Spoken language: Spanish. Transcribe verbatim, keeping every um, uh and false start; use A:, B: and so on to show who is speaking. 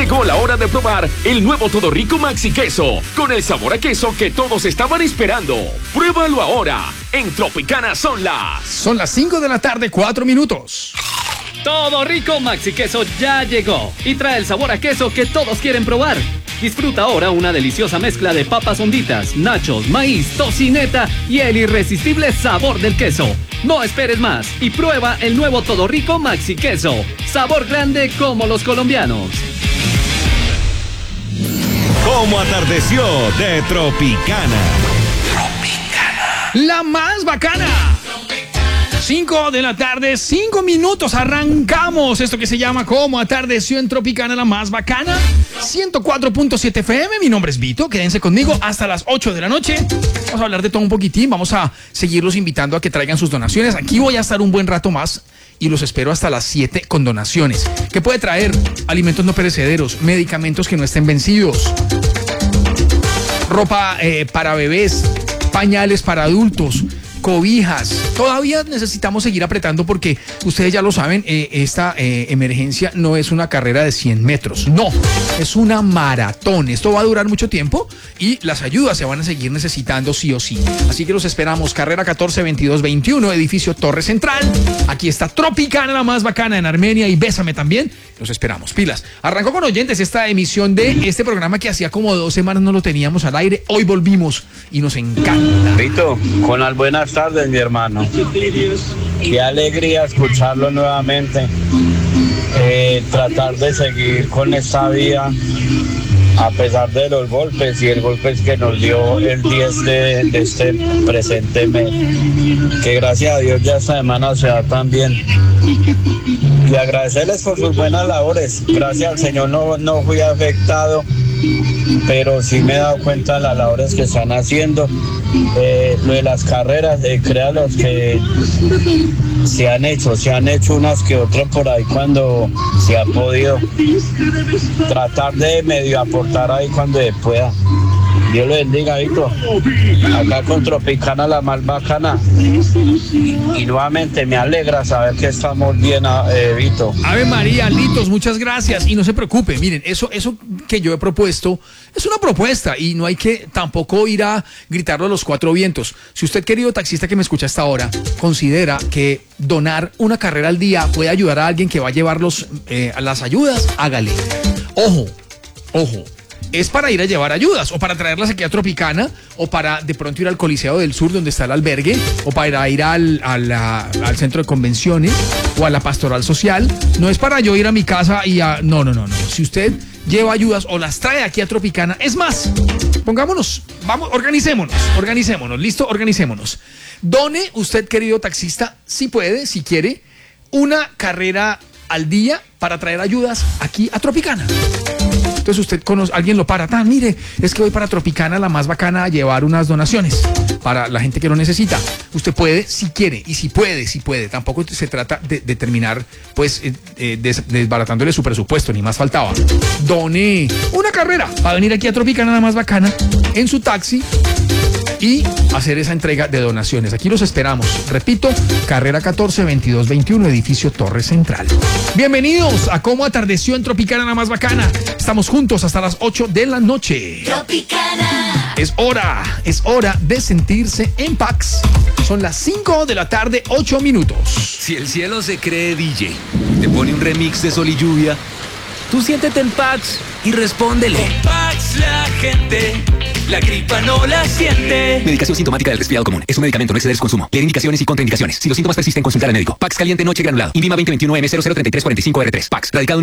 A: Llegó la hora de probar el nuevo Todo Rico Maxi Queso, con el sabor a queso que todos estaban esperando. Pruébalo ahora. En Tropicana son las...
B: Son las cinco de la tarde, cuatro minutos.
C: Todo Rico Maxi Queso ya llegó y trae el sabor a queso que todos quieren probar. Disfruta ahora una deliciosa mezcla de papas honditas, nachos, maíz, tocineta y el irresistible sabor del queso. No esperes más y prueba el nuevo Todo Rico Maxi Queso. Sabor grande como los colombianos.
D: Como atardeció de Tropicana.
B: Tropicana. La más bacana. cinco de la tarde, cinco minutos, arrancamos esto que se llama Como atardeció en Tropicana, la más bacana, ciento cuatro punto siete F M, mi nombre es Vito, quédense conmigo hasta las ocho de la noche, vamos a hablar de todo un poquitín, vamos a seguirlos invitando a que traigan sus donaciones, aquí voy a estar un buen rato más y los espero hasta las siete con donaciones, que puede traer alimentos no perecederos, medicamentos que no estén vencidos, ropa eh, para bebés, pañales para adultos, cobijas. Todavía necesitamos seguir apretando porque ustedes ya lo saben, eh, esta eh, emergencia no es una carrera de cien metros, no, es una maratón. Esto va a durar mucho tiempo y las ayudas se van a seguir necesitando sí o sí. Así que los esperamos, carrera catorce veintidós veintiuno, edificio Torre Central. Aquí está Tropicana, la más bacana en Armenia, y Bésame también. Los esperamos, pilas. Arrancó con oyentes esta emisión de este programa que hacía como dos semanas no lo teníamos al aire. Hoy volvimos y nos encanta.
E: Vito, con las buenas tardes, mi hermano. Qué alegría escucharlo nuevamente. Eh, tratar de seguir con esta vía a pesar de los golpes y el golpe que nos dio el diez de, de este presente mes. Que gracias a Dios ya esta semana se da tan bien. Y agradecerles por sus buenas labores. Gracias al Señor no, no fui afectado, pero sí me he dado cuenta de las labores que están haciendo. Eh, lo de las carreras, eh, créanlos que se han hecho, se han hecho unas que otras por ahí cuando se ha podido. Tratar de medio aportar ahí cuando se pueda. Dios lo bendiga, Vito. Acá con Tropicana, la más bacana. Y nuevamente me alegra saber que estamos bien, eh, Vito.
B: Ave María, Litos, muchas gracias. Y no se preocupe, miren, eso, eso que yo he propuesto es una propuesta y no hay que tampoco ir a gritarlo a los cuatro vientos. Si usted, querido taxista que me escucha hasta ahora, considera que donar una carrera al día puede ayudar a alguien que va a llevar los, eh, las ayudas, hágale. Ojo, ojo. Es para ir a llevar ayudas, o para traerlas aquí a Tropicana, o para de pronto ir al Coliseo del Sur, donde está el albergue, o para ir al, a la, al centro de convenciones, o a la pastoral social. No es para yo ir a mi casa y a... No, no, no, no. Si usted lleva ayudas o las trae aquí a Tropicana, es más, pongámonos, vamos, organicémonos, organicémonos, listo, organicémonos. Done usted, querido taxista, si puede, si quiere, una carrera al día para traer ayudas aquí a Tropicana. Entonces usted conoce, alguien lo para, tan, mire, es que voy para Tropicana, la más bacana, a llevar unas donaciones para la gente que lo necesita. Usted puede, si quiere, y si puede, si puede. Tampoco se trata de, de terminar, pues, eh, eh, des, desbaratándole su presupuesto, ni más faltaba. Done una carrera para venir aquí a Tropicana, la más bacana, en su taxi y hacer esa entrega de donaciones. Aquí los esperamos. Repito, carrera catorce veintidós veintiuno, edificio Torre Central. Bienvenidos a Cómo atardeció en Tropicana, la más bacana. Estamos juntos hasta las ocho de la noche. Tropicana. Es hora, es hora de sentirse en Pax. Son las cinco de la tarde, ocho minutos.
F: Si el cielo se cree D J y te pone un remix de Sol y Lluvia, tú siéntete en Pax y respóndele.
G: Con Pax la gente, la gripa no la siente.
F: Medicación sintomática del resfriado común. Es un medicamento, no exceder su consumo. Leer indicaciones y contraindicaciones. Si los síntomas persisten, consultar al médico. Pax caliente noche granulado. Invima veinte veintiuno M cero cero treinta y tres cuarenta y cinco R tres. Pax. Radicado